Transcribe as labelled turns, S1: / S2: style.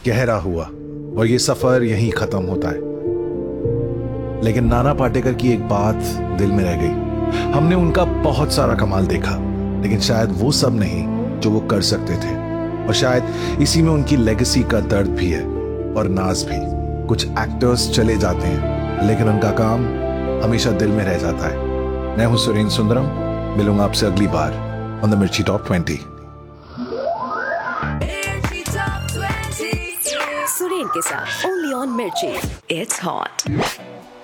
S1: गहरा हुआ और ये सफर यहीं खत्म होता है। लेकिन नाना पाटेकर की एक बात दिल में रह गई। हमने उनका बहुत सारा कमाल देखा, लेकिन शायद वो सब नहीं जो वो कर सकते थे। और शायद इसी में उनकी लेगेसी का दर्द भी है और नाज भी। कुछ एक्टर्स चले जाते हैं, लेकिन उनका काम हमेशा दिल में रह जाता है। मैं हूं सुरेंद्र सुंदरम, मिलूंगा आपसे अगली बार ऑन द मिर्ची टॉप 20।
S2: सुरेन के साथ ओनली ऑन मिर्ची, इट्स हॉट।